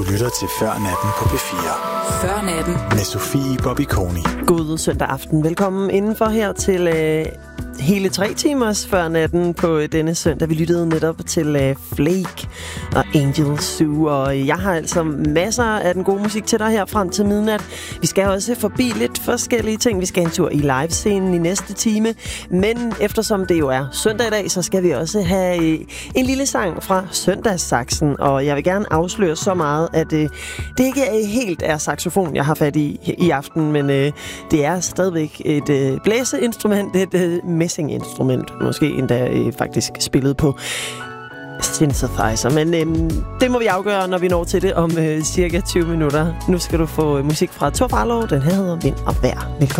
lytter til Før Natten på P4. Før Natten. Med Sofie Bobby Koni. God søndag aften. Velkommen indenfor her til hele 3 timers Før Natten på denne søndag. Vi lyttede netop til Flake og Angel Zoo, og jeg har altså masser af den gode musik til dig her frem til midnat. Vi skal også forbi lidt forskellige ting. Vi skal en tur i livescenen i næste time, men eftersom det jo er søndag i dag, så skal vi også have en lille sang fra Søndagssaksen, og jeg vil gerne afsløre så meget, at det ikke helt er saxofon, jeg har fat i aften, men det er stadigvæk et blæseinstrument, et messinginstrument, måske endda faktisk spillet på synthesizer, men det må vi afgøre, når vi når til det om cirka 20 minutter. Nu skal du få musik fra Thor Farlov, den her hedder Vind og Vejr. Velkommen.